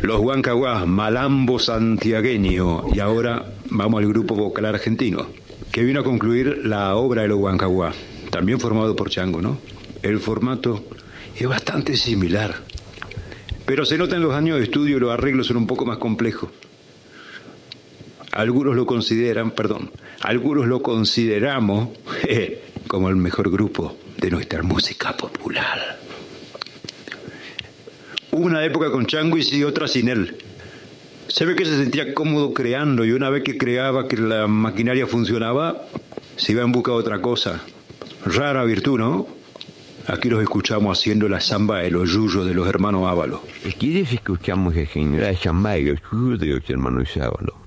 Los Huancahuás, Malambo santiagueño. Y ahora vamos al grupo vocal argentino, que vino a concluir la obra de los Huancahuás, también formado por Chango, ¿no? El formato es bastante similar, pero se nota en los años de estudio los arreglos son un poco más complejos. Algunos lo consideramos como el mejor grupo de nuestra música popular. Hubo una época con Chango y otra sin él. Se ve que se sentía cómodo creando, y una vez que creaba que la maquinaria funcionaba, se iba en busca de otra cosa. Rara virtud, ¿no? Aquí los escuchamos haciendo la samba de los yuyos de los hermanos Ábalos. Aquí les escuchamos haciendo la samba de los yuyos de los hermanos Ábalos.